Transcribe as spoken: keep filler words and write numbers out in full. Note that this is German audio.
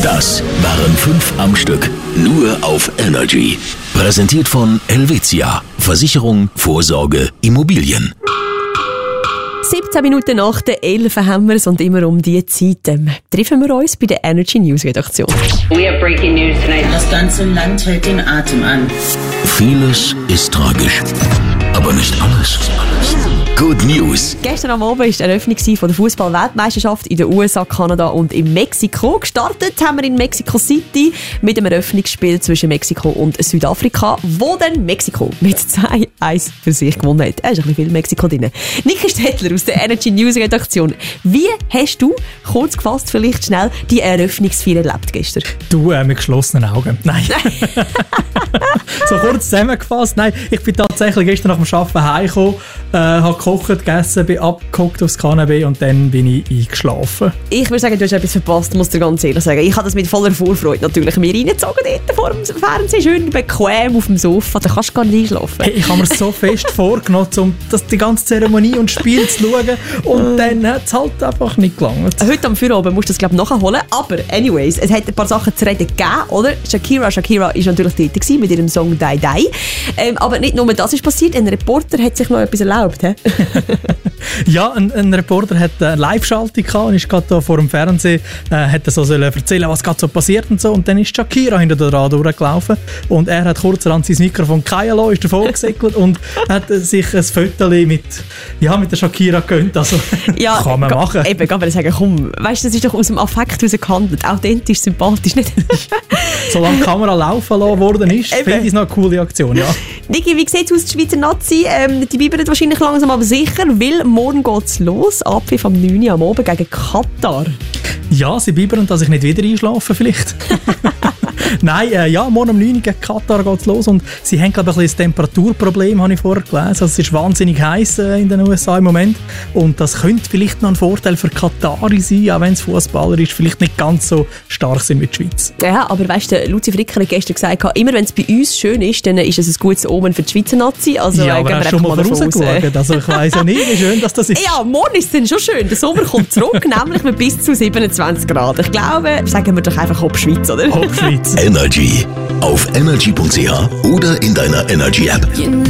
Das waren fünf am Stück. Nur auf Energy. Präsentiert von Helvetia. Versicherung, Vorsorge, Immobilien. siebzehn Minuten nach der elf haben wir es und immer um diese Zeit ähm, treffen wir uns bei der Energy News Redaktion. We have breaking news tonight. Das ganze Land hält den Atem an. Vieles ist tragisch, aber nicht alles. Good News. Gestern am Abend war die Eröffnung von der Fußball-Weltmeisterschaft in den U S A, Kanada und in Mexiko. Gestartet haben wir in Mexico City mit dem Eröffnungsspiel zwischen Mexiko und Südafrika, wo dann Mexiko mit zwei eins für sich gewonnen hat. Es ist ein bisschen viel Mexiko drin. Niki Stettler aus der Energy News Redaktion. Wie hast du, kurz gefasst vielleicht schnell, die Eröffnungsfeier erlebt gestern? Du, äh, mit geschlossenen Augen. Nein. So kurz zusammengefasst. Nein, ich bin tatsächlich gestern nach dem Arbeiten heimgekommen, äh, habe gekocht, gegessen, bin abgehockt aufs Kanapee und dann bin ich eingeschlafen. Ich würde sagen, du hast etwas verpasst, muss dir ganz ehrlich sagen. Ich habe das mit voller Vorfreude natürlich mir reingezogen dort vor dem Fernsehen, schön bequem auf dem Sofa, da kannst du gar nicht einschlafen. Hey, ich habe mir so fest vorgenommen, um das, die ganze Zeremonie und Spiel zu schauen und dann hat es halt einfach nicht gelangt. Heute am Feierabend musst du das, glaube ich, nachholen, aber anyways, es hat ein paar Sachen zu reden gegeben, oder? Shakira, Shakira war natürlich dort gewesen mit ihrem Song «Die Die». Ähm, aber nicht nur das ist passiert, ein Reporter hat sich noch etwas erlaubt. He? Ja, ein, ein Reporter hat eine Live-Schaltung gehabt und ist gerade da vor dem Fernsehen, äh, hat so erzählen, was gerade so passiert und so. Und dann ist Shakira hinter der Rad durchgelaufen und er hat kurzerhand sein Mikrofon fallen lassen, ist davor gesegelt und hat sich ein Foto mit, ja, mit der Shakira gegönnt. Also, ja, kann man machen. Eben, kann man sagen, komm, weißt du, das ist doch aus dem Affekt heraus gehandelt. Authentisch, sympathisch, nicht? Solange die Kamera laufen lassen worden ist, finde ich es noch eine coole Aktion, ja. Niki, wie sieht es aus, die Schweizer Nazi? Ähm, die bibbern wahrscheinlich langsam aber sicher, weil morgen geht es los, Abpfiff am neun Uhr am Abend gegen Katar. Ja, sie bibbern, dass ich nicht wieder einschlafe vielleicht. Nein, äh, ja, morgen um neun Uhr gegen Katar geht es los und sie haben, glaube ich, ein bisschen ein Temperaturproblem, habe ich vorher gelesen. Also es ist wahnsinnig heiß äh, in den U S A im Moment und das könnte vielleicht noch ein Vorteil für Katari sein, auch wenn es Fußballer ist, vielleicht nicht ganz so stark sind wie die Schweiz. Ja, aber weißt du, Luzi Fricker hat gestern gesagt, immer wenn es bei uns schön ist, dann ist es ein gutes Omen für die Schweizer Nazi. Also, ja, äh, aber hast du schon mal vorausgeschaut? Also ich weiss ja nicht, wie schön dass das ist. Ja, morgen ist es dann schon schön. Der Sommer kommt zurück, nämlich mit bis zu siebenundzwanzig Grad. Ich glaube, sagen wir doch einfach Hop Schweiz, oder? Hop Schweiz. Energy. Auf energy punkt c h oder in deiner Energy App.